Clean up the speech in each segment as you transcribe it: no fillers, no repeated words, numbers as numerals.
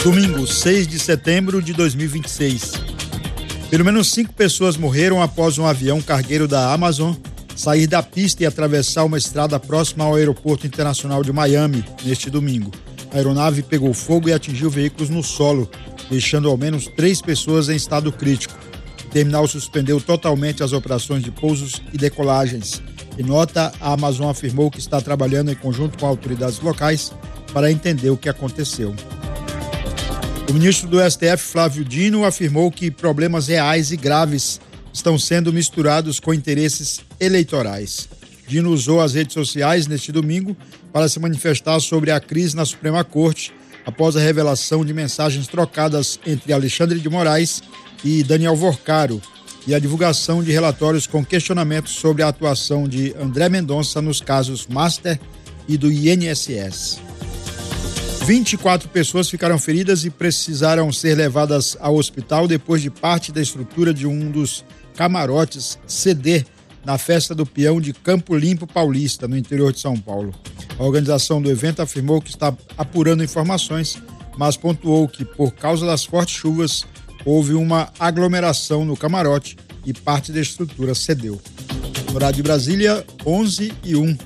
Domingo, 6 de setembro de 2026. Pelo menos 5 pessoas morreram após um avião cargueiro da Amazon sair da pista e atravessar uma estrada próxima ao Aeroporto Internacional de Miami neste domingo. A aeronave pegou fogo e atingiu veículos no solo, deixando ao menos 3 pessoas em estado crítico. O terminal suspendeu totalmente as operações de pousos e decolagens. Em nota, a Amazon afirmou que está trabalhando em conjunto com autoridades locais para entender o que aconteceu. O ministro do STF, Flávio Dino, afirmou que problemas reais e graves estão sendo misturados com interesses eleitorais. Dino usou as redes sociais neste domingo para se manifestar sobre a crise na Suprema Corte após a revelação de mensagens trocadas entre Alexandre de Moraes e Daniel Vorcaro e a divulgação de relatórios com questionamentos sobre a atuação de André Mendonça nos casos Master e do INSS. 24 pessoas ficaram feridas e precisaram ser levadas ao hospital depois de parte da estrutura de um dos camarotes ceder na festa do peão de Campo Limpo Paulista, no interior de São Paulo. A organização do evento afirmou que está apurando informações, mas pontuou que, por causa das fortes chuvas, houve uma aglomeração no camarote e parte da estrutura cedeu. Horário de Brasília, 11h01.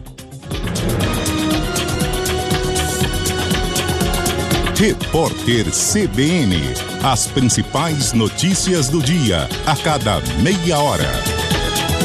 Repórter CBN. As principais notícias do dia, a cada meia hora.